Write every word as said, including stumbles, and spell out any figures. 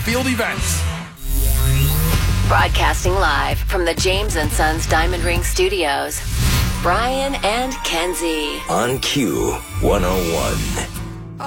Field events. Broadcasting live from the James and Sons Diamond Ring Studios, Brian and Kenzie. On Q one oh one.